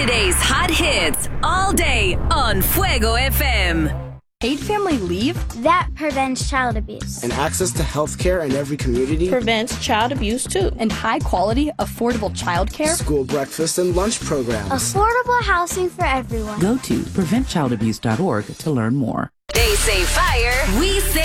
Today's hot hits all day on Fuego FM. Paid family leave? That prevents child abuse. And access to health care in every community prevents child abuse too. And high quality, affordable childcare? School breakfast and lunch programs. Affordable housing for everyone. Go to preventchildabuse.org to learn more. They say fire, we say